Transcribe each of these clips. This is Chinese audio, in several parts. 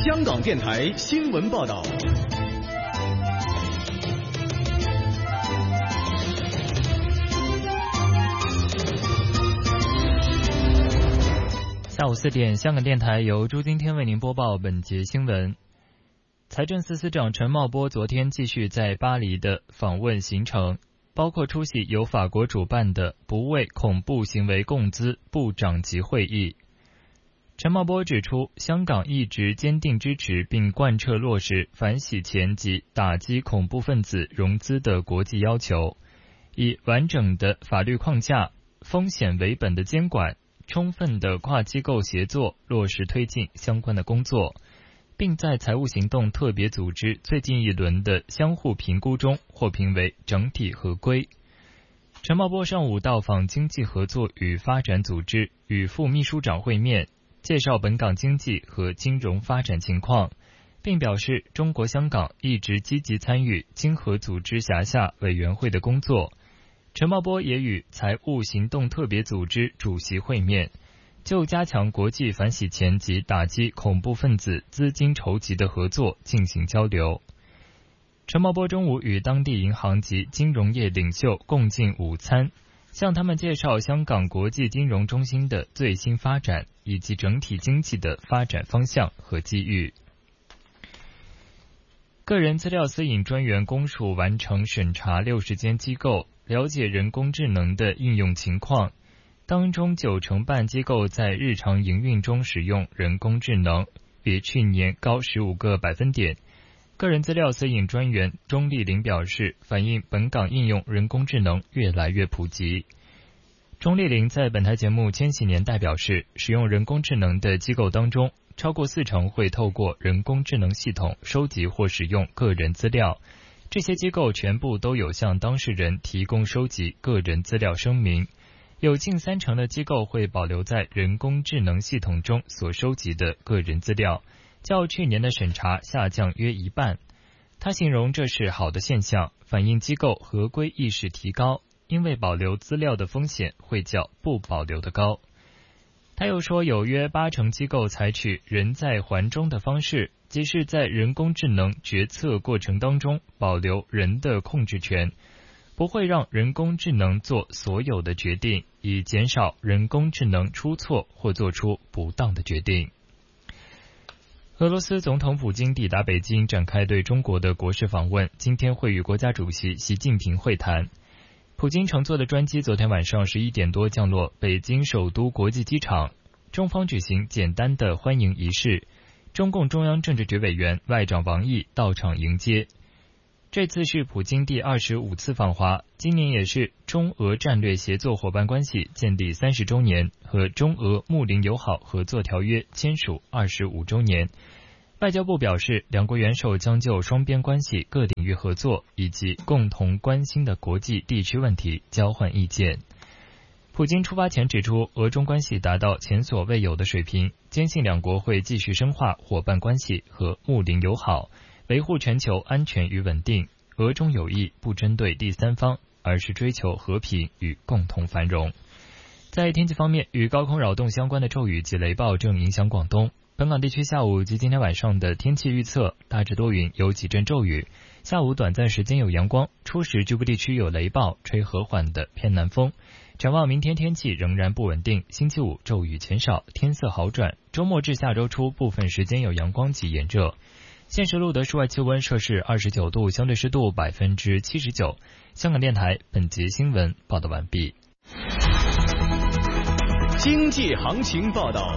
香港电台新闻报道。 下午4点，香港电台由朱今天为您播报本节新闻。财政司司长陈茂波昨天继续在巴黎的访问行程，包括出席由法国主办的不为恐怖行为共资部长级会议。陈茂波指出，香港一直坚定支持并贯彻落实反洗钱及打击恐怖分子融资的国际要求，以完整的法律框架、风险为本的监管、充分的跨机构协作落实推进相关的工作，并在财务行动特别组织最近一轮的相互评估中获评为整体合规。陈茂波上午到访经济合作与发展组织，与副秘书长会面，介绍本港经济和金融发展情况，并表示中国香港一直积极参与经合组织辖下委员会的工作。陈茂波也与财务行动特别组织主席会面，就加强国际反洗钱及打击恐怖分子资金筹集的合作进行交流。陈茂波中午与当地银行及金融业领袖共进午餐，向他们介绍香港国际金融中心的最新发展以及整体经济的发展方向和机遇。个人资料私隐专员公署完成审查60间机构，了解人工智能的应用情况，当中90%半机构在日常营运中使用人工智能，比去年高15个百分点。个人资料私隐专员钟丽玲表示，反映本港应用人工智能越来越普及。钟丽玲在本台节目《千禧年代》表示，使用人工智能的机构当中，超过40%会透过人工智能系统收集或使用个人资料，这些机构全部都有向当事人提供收集个人资料声明，有近30%的机构会保留在人工智能系统中所收集的个人资料，较去年的审查下降约1半。他形容这是好的现象，反映机构合规意识提高，因为保留资料的风险会较不保留的高。他又说，有约80%机构采取人在环中的方式，即是在人工智能决策过程当中保留人的控制权，不会让人工智能做所有的决定，以减少人工智能出错或做出不当的决定。俄罗斯总统普京抵达北京，展开对中国的国事访问，今天会与国家主席习近平会谈。普京乘坐的专机昨天晚上11点多降落北京首都国际机场，中方举行简单的欢迎仪式，中共中央政治局委员外长王毅到场迎接。这次是普京第25次访华，今年也是中俄战略协作伙伴关系建立30周年和中俄睦邻友好合作条约签署25周年。外交部表示，两国元首将就双边关系各领域合作以及共同关心的国际地区问题交换意见。普京出发前指出，俄中关系达到前所未有的水平，坚信两国会继续深化伙伴关系和睦邻友好，维护全球安全与稳定。俄中友谊不针对第三方，而是追求和平与共同繁荣。在天气方面，与高空扰动相关的骤雨及雷暴正影响广东。本港地区下午及今天晚上的天气预测，大致多云，有几阵骤雨，下午短暂时间有阳光，初时局部地区有雷暴，吹和缓的偏南风。展望明天天气仍然不稳定，星期五骤雨减少，天色好转，周末至下周初部分时间有阳光及炎热。现时录得室外气温摄氏29度，相对湿度79%。香港电台本节新闻报道完毕。 经济行情报道。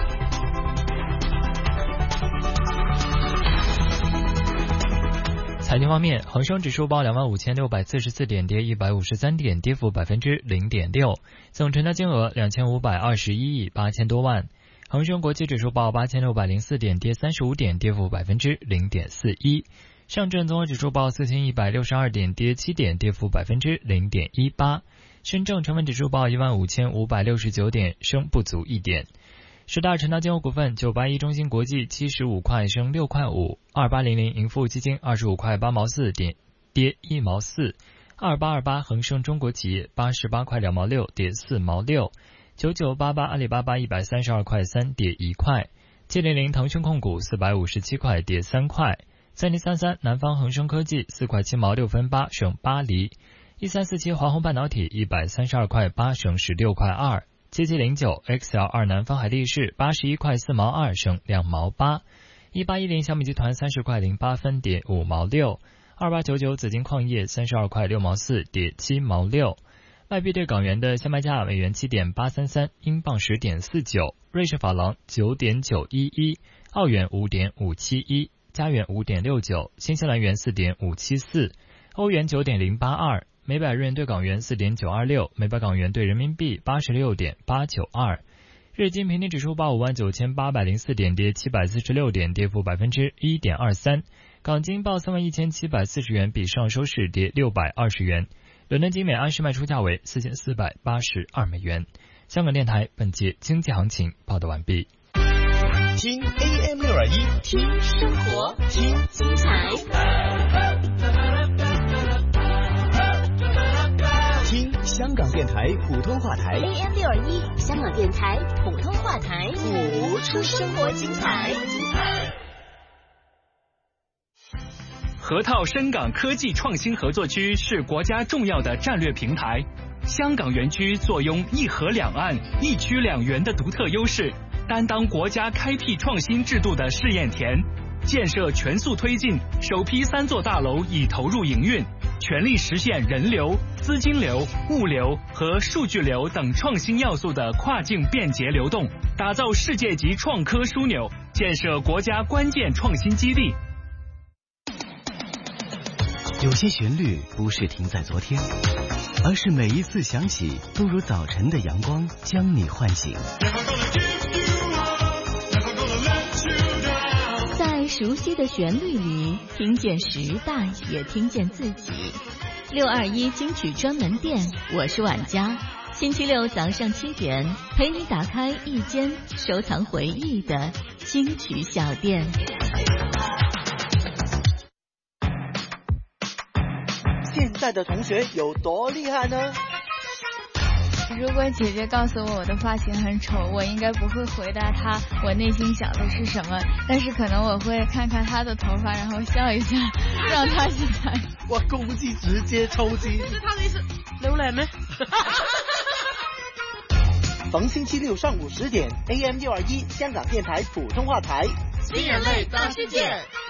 财经方面，恒生指数报25,644点，跌153点，跌幅0.6%，总成交金额2521亿8000多万。恒生国际指数报8604点，跌35点，跌幅0.41%。上证综合指数报4162点，跌7点，跌幅0.18%。深证成分指数报15569点，升不足1点。十大成交金额股份：981中芯国际75块升6块5，2800盈富基金25块8毛4点，跌1毛4，2828恒生中国企业88块2毛6，跌4毛6，9988阿里巴巴132块3，跌1块 700腾讯控股457块跌3块，3033南方恒生科技4块7毛6分8升8厘，1347华虹半导体132块8升16块2，7709 XL2南方海力士81块4毛2升2毛8，1810小米集团30块08分跌5毛6，2899紫金矿业32块6毛4跌7毛6。外币对港元的现卖价：美元7.833，英镑10.49，瑞士法郎9.911，澳元5.571，加元5.69，新西兰元4.574，欧元9.082，每百日元对港元4.926，每百港元对人民币86.892。日经平均指数859,804点，跌746点，跌幅1.23%。港金报31,740元，比上周市跌620元。伦敦金每安士卖出价为4,482美元。香港电台本节经济行情报道完毕。 听 AM621， 听生活，听精彩， 听香港电台普通话台 AM621， 香港电台普通话台，谱出生活精彩。 河套深港科技创新合作区是国家重要的战略平台，香港园区坐拥一河两岸、一区两园的独特优势，担当国家开辟创新制度的试验田，建设全速推进，首批3座大楼已投入营运，全力实现人流、资金流、物流和数据流等创新要素的跨境便捷流动，打造世界级创科枢纽，建设国家关键创新基地。 有些旋律不是停在昨天，而是每一次响起都如早晨的阳光将你唤醒。 在熟悉的旋律里，听见时代，也听见自己。621金曲专门店，我是婉佳。星期六早上7点，陪你打开一间收藏回忆的金曲小店。 现在的同学有多厉害呢？ 如果姐姐告诉我的发型很丑，我应该不会回答她我内心想的是什么，但是可能我会看看她的头发，然后笑一下，让她去猜。 我公鸡直接抽筋。 是他的意思，榴莲咩？ 逢星期六上午10点 ，AM621 香港电台普通话台， 新人类大世界。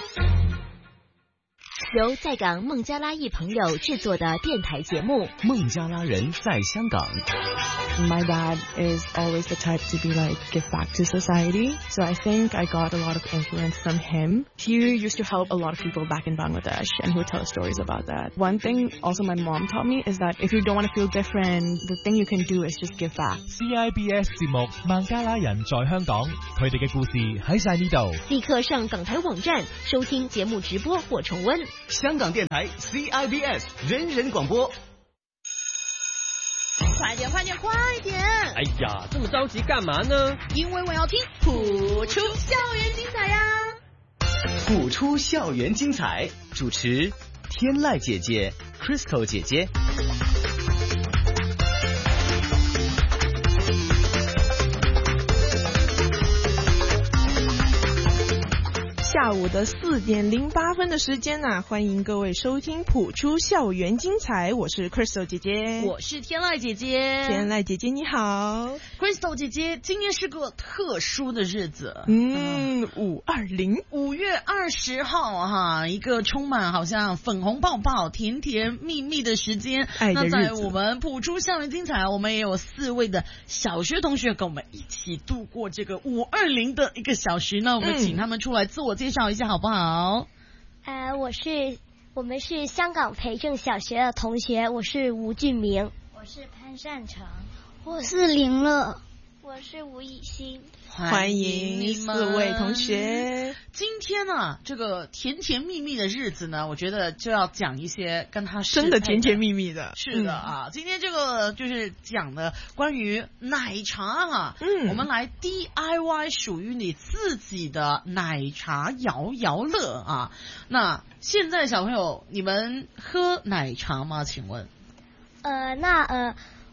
由在港孟加拉裔朋友制作的电台节目《 孟加拉人在香港》。 My dad is always the type to be like, give back to society. So I think I got a lot of influence from him. He used to help a lot of people back in Bangladesh, and he would tell stories about that. One thing also my mom taught me is that if you don't want to feel different, the thing you can do is just give back. CIBS 節目《孟加拉人在香港》，佢哋嘅故事喺晒呢度。 立刻上港台網站收聽節目直播或重溫。 香港電台 CIBS 人人廣播。 快點，快點，快點！ 哎呀，這麼着急幹嘛呢？ 因為我要聽譜出校園精彩呀！ 譜出校園精彩，主持天籟姐姐、Crystal 姐姐。 下午的4点08分的时间啊，欢迎各位收听谱出校园精彩，我是 Crystal 姐姐， 我是天籟姐姐。 天籟姐姐你好。 Crystal 姐姐，今天是个特殊的日子 5 月20号哈，一个充满好像粉红泡泡甜甜蜜蜜的时间。那在我们谱出校园精彩，我们也有4位的小学同学跟我们一起度过这个520的1个小时呢，我们请他们出来自我介绍一下好不好？ 我们是香港培正小学的同学，我是吴俊明， 我是潘善成， 我是林乐， 我是吴以欣。 欢迎4位同学。 今天呢，这个甜甜蜜蜜的日子呢，我觉得就要讲一些跟他真的甜甜蜜蜜的。 是的啊，今天这个就是讲的关于奶茶啊，我们来 DIY 属于你自己的奶茶摇摇乐啊。那现在小朋友，你们喝奶茶吗？请问？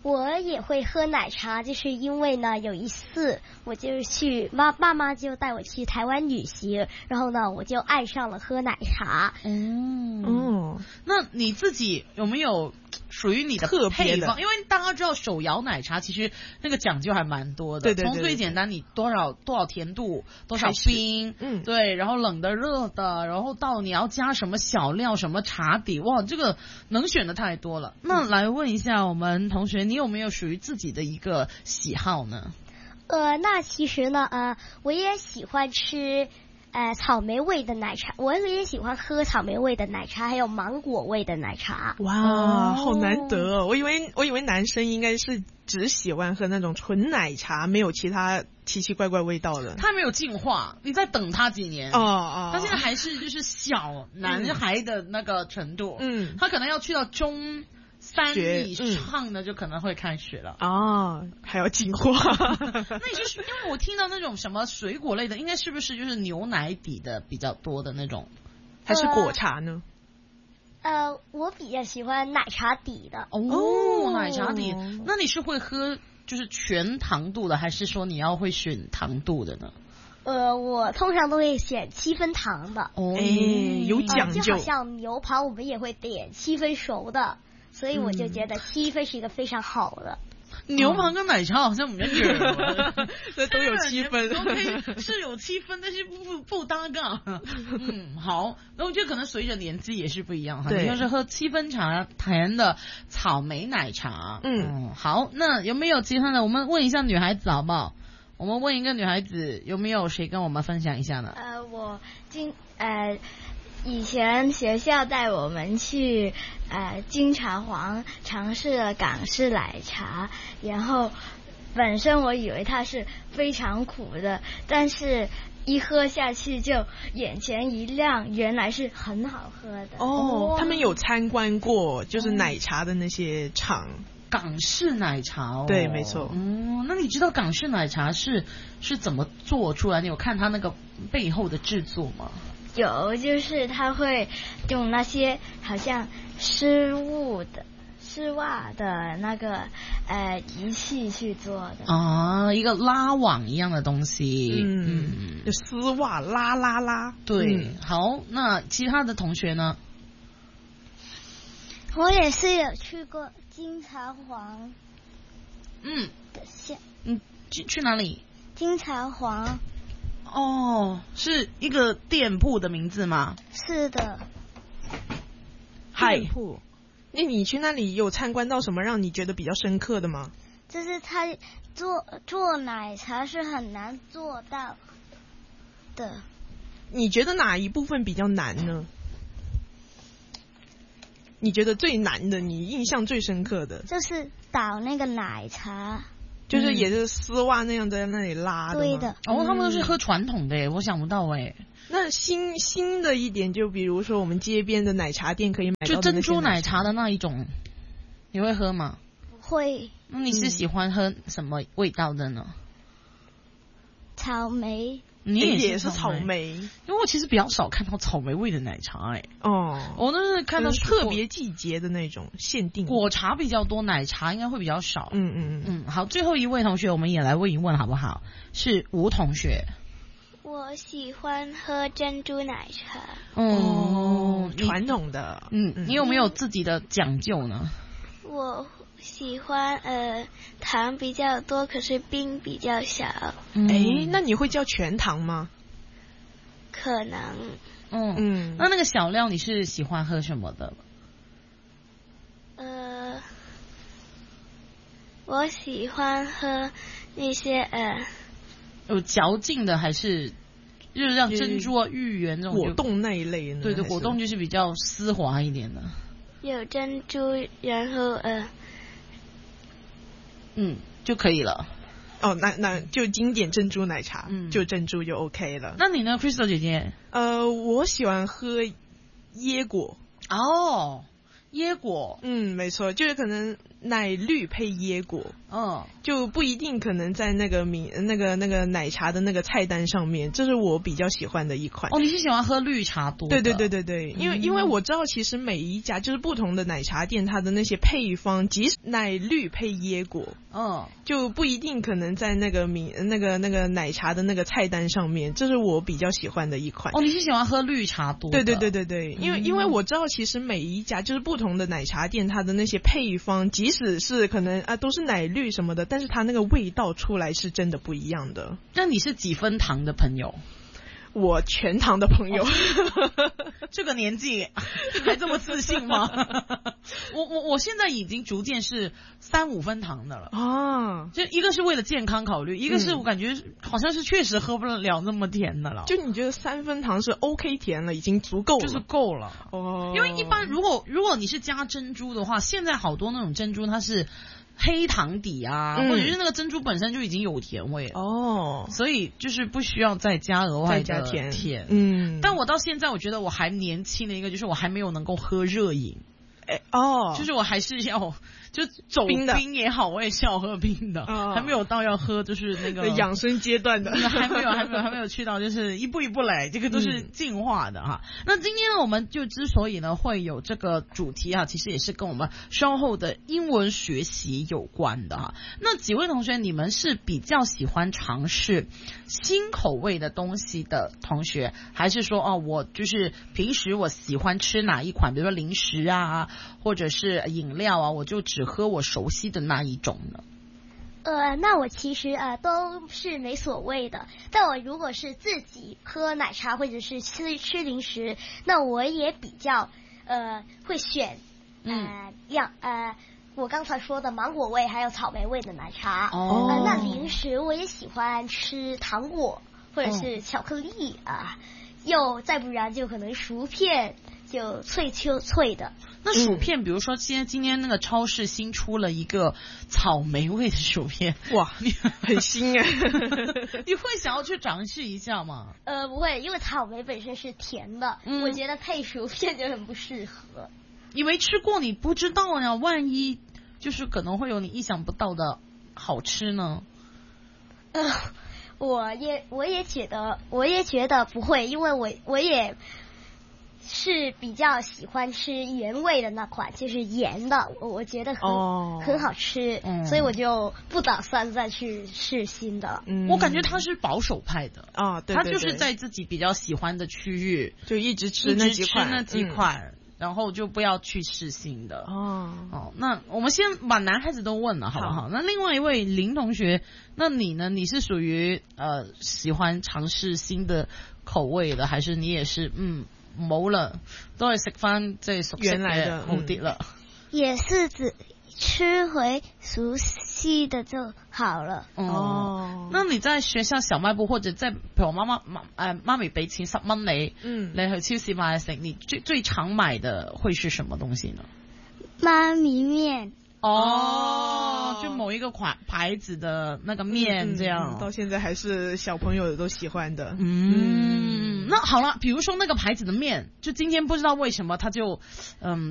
我也会喝奶茶，就是因为呢，有一次我就去爸妈就带我去台湾旅行，然后呢，我就爱上了喝奶茶。 那你自己有没有属于你的配方？因为大家知道手摇奶茶其实那个讲究还蛮多的，从最简单你多少甜度，多少冰，对，然后冷的热的，然后到你要加什么小料什么茶底，哇，这个能选的太多了。那来问一下我们同学，你有没有属于自己的一个喜好呢？ 那其实呢，我也喜欢吃草莓味的奶茶，我也喜欢喝草莓味的奶茶，还有芒果味的奶茶。 哇，好难得哦！我以为男生应该是只喜欢喝那种纯奶茶，没有其他奇奇怪怪味道的。 他没有进化，你再等他几年他现在还是就是小男孩的那个程度，他可能要去到中3以上的就可能会开始了还要进化。 那也就是因为我听到那种什么水果类的，应该是不是就是牛奶底的比较多的那种， 还是果茶呢？ 我比较喜欢奶茶底的。 奶茶底，那你是会喝就是全糖度的，还是说你要会选糖度的呢？ 我通常都会选7分糖的。 有讲究。 就好像牛排我们也会点7分熟的。所以我就觉得7分是一个非常好的。 牛排跟奶茶好像比较远， 这都有7分， 都可以是有7分，但是不搭嘎。好，那我觉得可能随着年纪也是不一样哈。你要是喝7分茶甜的草莓奶茶，好，那有没有其他的？我们问一下女孩子好不好？我们问一个女孩子，有没有谁跟我们分享一下呢？ 以前学校带我们去金茶皇尝试了港式奶茶，然后本身我以为它是非常苦的，但是一喝下去就眼前一亮，原来是很好喝的。 他们有参观过就是奶茶的那些厂。 港式奶茶对，没错。 那你知道港式奶茶是怎么做出来？你有看它那个背后的制作吗？ 有，就是他会用那些好像丝袜的那个仪器去做的一个拉网一样的东西。 就丝袜拉。 对，好，那其他的同学呢？ 我也是有去过金茶皇的县。 去哪里？ 金茶皇。 是一个店铺的名字吗？ 是的。 店铺。那你去那里有参观到什么让你觉得比较深刻的吗？ 就是他做奶茶是很难做到的。 你觉得哪一部分比较难呢？你觉得最难的，你印象最深刻的？ 就是倒那个奶茶。 就是也是丝袜那样在那里拉的吗？ 对的。 他们都是喝传统的我想不到那新的一点，就比如说我们街边的奶茶店可以买到的就珍珠奶茶的那一种，你会喝吗？ 不会。 那你是喜欢喝什么味道的呢？ 草莓。 你也是草莓，因为我其实比较少看到草莓味的奶茶我都是看到特别季节的那种限定果茶比较多，奶茶应该会比较少。好，最后一位同学我们也来问一问好不好？是吴同学。 我喜欢喝珍珠奶茶。 传统的。 你有没有自己的讲究呢？ 我喜欢糖比较多，可是冰比较少。 那你会叫全糖吗？ 可能。 那个小料你是喜欢喝什么的？ 我喜欢喝那些有嚼劲的，还是就是像珍珠啊、芋圆这种果冻那一类的？ 对，果冻就是比较丝滑一点的。 有珍珠，然后就可以了。 那就经典珍珠奶茶，就珍珠就 OK 了。 那你呢 ，Crystal 姐姐？ 我喜欢喝椰果。 椰果。 没错，就是可能奶绿配椰果，就不一定可能在那个奶茶的那个菜单上面，这是我比较喜欢的一款。 你是喜欢喝绿茶多的？ 对，因为我知道其实每一家就是不同的奶茶店，它的那些配方，即使奶绿配椰果，就不一定可能在那个奶茶的那个菜单上面，这是我比较喜欢的一款。 你是喜欢喝绿茶多的？ 对，因为我知道其实每一家就是不同的奶茶店，它的那些配方，即使是可能都是奶绿什么的，但是它那个味道出来是真的不一样的。 那你是几分糖的朋友？ 我全糖的朋友。 这个年纪还这么自信吗？我现在已经逐渐是3-5分糖的了就一个是为了健康考虑，一个是我感觉好像是确实喝不了那么甜的了。 就你觉得3分糖是 OK 甜了，已经足够了， 就是够了因为一般如果你是加珍珠的话，现在好多那种珍珠它是黑糖底或者是那个珍珠本身就已经有甜味所以就是不需要再加额外的甜。但我到现在我觉得我还年轻的一个就是我还没有能够喝热饮。就是我还是要就走冰也好，我也是要喝冰的，还没有到要喝就是那个养生阶段的， 还没有去到就是一步一步来，这个都是进化的哈。那今天呢，我们就之所以呢会有这个主题其实也是跟我们稍后的英文学习有关的哈。那几位同学，你们是比较喜欢尝试新口味的东西的同学，还是说我就是平时我喜欢吃哪一款，比如说零食或者是饮料我就只喝我熟悉的那一种呢？ 那我其实都是没所谓的，但我如果是自己喝奶茶或者是吃零食，那我也比较会选我刚才说的芒果味还有草莓味的奶茶。那零食我也喜欢吃糖果或者是巧克力又再不然就可能薯片，就脆的。 那薯片，比如说今天那个超市新出了一个草莓味的薯片， 哇，很新你会想要去尝试一下吗？ 不会，因为草莓本身是甜的，我觉得配薯片就很不适合。 你没吃过，你不知道呀，万一就是可能会有你意想不到的好吃呢？ 我也觉得不会，因为我也是比较喜欢吃原味的那款，就是盐的，我觉得很好吃，所以我就不打算再去试新的。 我感觉他是保守派的对， 他就是在自己比较喜欢的区域就一直吃那几款，然后就不要去试新的。那我们先把男孩子都问了好不好？那另外一位林同学，那你呢？你是属于喜欢尝试新的口味的，还是你也是冇了，都係食翻即係熟悉嘅好啲啦。 也是只吃回熟悉的就好了。 那你在學校小賣部或者在譬如媽咪俾錢10蚊你，你去超市買食，你最常買的會是什麼東西呢？ 媽咪麵。 就某一个牌子的那个面这样， 到现在还是小朋友都喜欢的。 那好了，比如说那个牌子的面，就今天不知道为什么它就